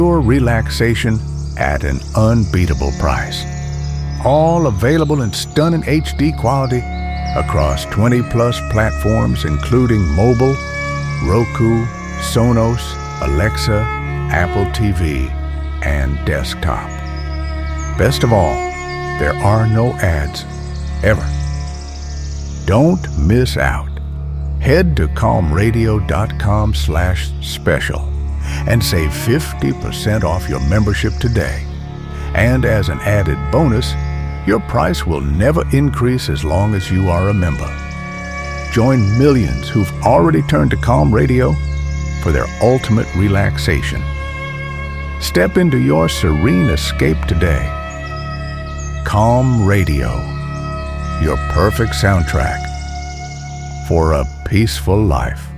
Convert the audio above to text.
Pure relaxation at an unbeatable price. All available in stunning HD quality across 20-plus platforms including mobile, Roku, Sonos, Alexa, Apple TV, and desktop. Best of all, there are no ads, ever. Don't miss out. Head to calmradio.com/special and save 50% off your membership today. And as an added bonus, your price will never increase as long as you are a member. Join millions who've already turned to Calm Radio for their ultimate relaxation. Step into your serene escape today. Calm Radio, your perfect soundtrack for a peaceful life.